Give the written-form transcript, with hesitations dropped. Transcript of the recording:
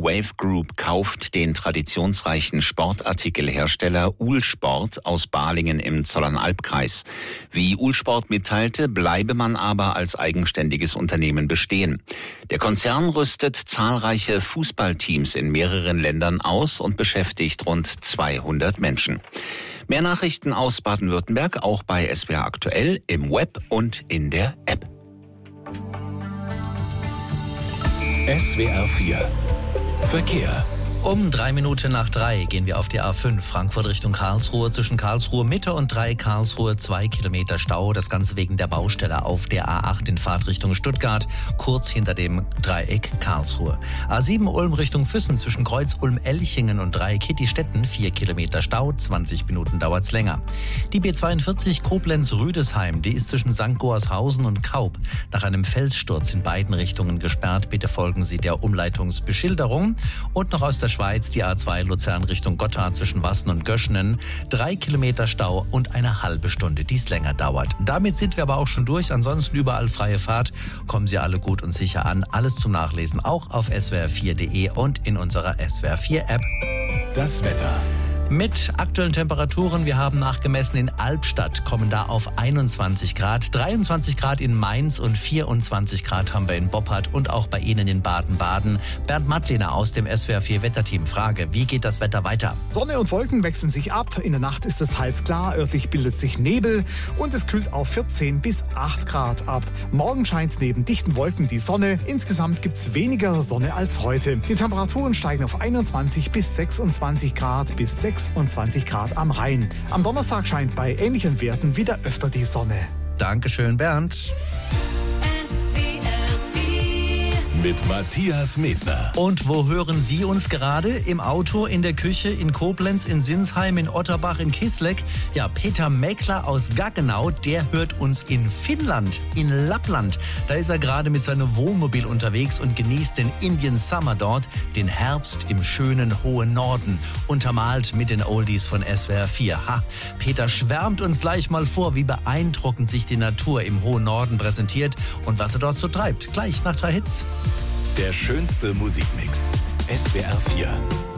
Wave Group kauft den traditionsreichen Sportartikelhersteller Uhlsport aus Balingen im Zollernalbkreis. Wie Uhlsport mitteilte, bleibe man aber als eigenständiges Unternehmen bestehen. Der Konzern rüstet zahlreiche Fußballteams in mehreren Ländern aus und beschäftigt rund 200 Menschen. Mehr Nachrichten aus Baden-Württemberg auch bei SWR aktuell im Web und in der App. SWR 4 Verkehr. Um 3:03 gehen wir auf die A5 Frankfurt Richtung Karlsruhe. Zwischen Karlsruhe Mitte und Karlsruhe 2 Kilometer Stau. Das Ganze wegen der Baustelle auf der A8 in Fahrtrichtung Stuttgart, kurz hinter dem Dreieck Karlsruhe. A7 Ulm Richtung Füssen zwischen Kreuz Ulm-Elchingen und Dreieck Hittistetten 4 Kilometer Stau, 20 Minuten dauert's länger. Die B42 Koblenz-Rüdesheim, die ist zwischen St. Goarshausen und Kaub nach einem Felssturz in beiden Richtungen gesperrt. Bitte folgen Sie der Umleitungsbeschilderung. Und noch aus der Schweiz die A2 Luzern Richtung Gotthard zwischen Wassen und Göschenen. 3 Kilometer Stau und eine halbe Stunde, die es länger dauert. Damit sind wir aber auch schon durch. Ansonsten überall freie Fahrt. Kommen Sie alle gut und sicher an. Alles zum Nachlesen auch auf swr4.de und in unserer SWR 4 App. Das Wetter. Mit aktuellen Temperaturen, wir haben nachgemessen in Albstadt, kommen da auf 21 Grad, 23 Grad in Mainz und 24 Grad haben wir in Boppard und auch bei Ihnen in Baden-Baden. Bernd Mattlehner aus dem SWR 4 Wetterteam. Frage, wie geht das Wetter weiter? Sonne und Wolken wechseln sich ab. In der Nacht ist es teils klar, örtlich bildet sich Nebel und es kühlt auf 14 bis 8 Grad ab. Morgen scheint neben dichten Wolken die Sonne. Insgesamt gibt es weniger Sonne als heute. Die Temperaturen steigen auf 21 bis 26 Grad bis 26 Grad am Rhein. Am Donnerstag scheint bei ähnlichen Werten wieder öfter die Sonne. Dankeschön, Bernd. Mit Matthias Medner. Und wo hören Sie uns gerade? Im Auto, in der Küche, in Koblenz, in Sinsheim, in Otterbach, in Kisleck? Ja, Peter Mäkler aus Gaggenau, der hört uns in Finnland, in Lappland. Da ist er gerade mit seinem Wohnmobil unterwegs und genießt den Indian Summer dort, den Herbst im schönen hohen Norden, untermalt mit den Oldies von SWR 4. Ha, Peter schwärmt uns gleich mal vor, wie beeindruckend sich die Natur im hohen Norden präsentiert und was er dort so treibt. Gleich nach 3 Hits. Der schönste Musikmix. SWR 4.